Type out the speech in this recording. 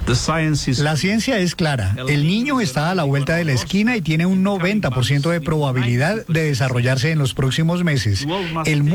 La ciencia es clara. El niño está a la vuelta de la esquina y tiene un 90% de probabilidad de desarrollarse en los próximos meses. El